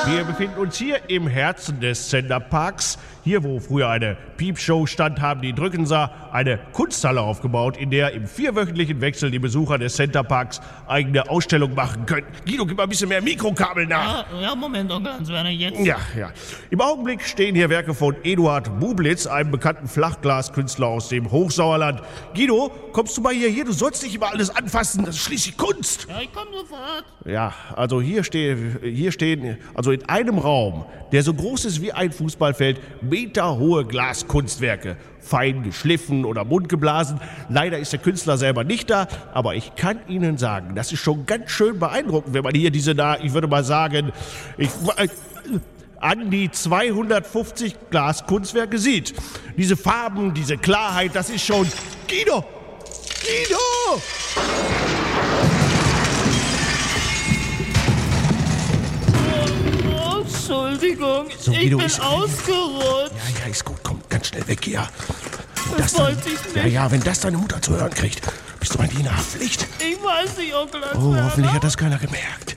Wir befinden uns hier im Herzen des Centerparks. Hier, wo früher eine Piepshow stand, haben die Drückenser eine Kunsthalle aufgebaut, in der im 4-wöchentlichen Wechsel die Besucher des Centerparks eigene Ausstellungen machen können. Guido, gib mal ein bisschen mehr Mikrokabel nach. Ja, Moment, Onkel Hans-Werner, jetzt. Ja. Im Augenblick stehen hier Werke von Eduard Bublitz, einem bekannten Flachglaskünstler aus dem Hochsauerland. Guido, kommst du mal hier? Du sollst nicht immer alles anfassen, das ist schließlich Kunst. Ja, ich komm sofort. Ja, also hier stehen, also in einem Raum, der so groß ist wie ein Fußballfeld, meterhohe Glaskunstwerke. Fein geschliffen oder mundgeblasen. Leider ist der Künstler selber nicht da, aber ich kann Ihnen sagen, das ist schon ganz schön beeindruckend, wenn man hier diese ich würde mal sagen, an die 250 Glaskunstwerke sieht. Diese Farben, diese Klarheit, das ist schon... Guido! Entschuldigung, So, ich Guido, bin ist- ausgerutscht. Ja, ist gut, komm, ganz schnell weg hier. Das wollte ich nicht. Ja, wenn das deine Mutter zu hören kriegt, bist du an die Nachpflicht. Ich weiß nicht, Onkel Oh, Hans-Werner. hoffentlich hat das keiner gemerkt.